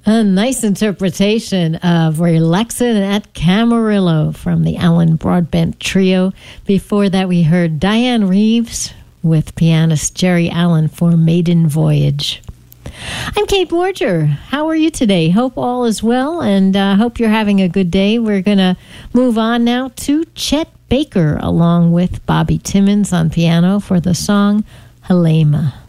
A nice interpretation of Relaxin' at Camarillo from the Alan Broadbent Trio. Before that, we heard Diane Reeves with pianist Jerry Allen for Maiden Voyage. I'm Kate Borger. How are you today? Hope all is well, and hope you're having a good day. We're going to move on now to Chet Baker along with Bobby Timmons on piano for the song Halema.